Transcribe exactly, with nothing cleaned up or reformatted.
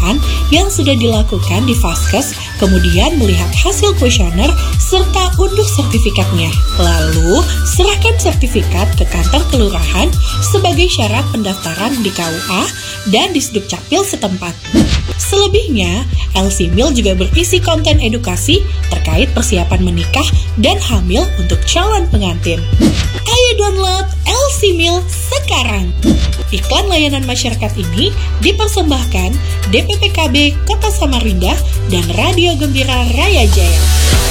pemeriksaan yang sudah dilakukan di Vaskes, kemudian melihat hasil kuesioner serta unduh sertifikatnya. Lalu, serahkan sertifikat ke kantor kelurahan sebagai syarat pendaftaran di K U A dan di Sdukcapil setempat. Selebihnya, L C Mil juga berisi konten edukasi terkait persiapan menikah dan hamil untuk calon pengantin. Ayo download L C Mil sekarang! Iklan layanan masyarakat ini dipersembahkan D P P K B Kota Samarinda dan Radio Gembira Raya Jaya.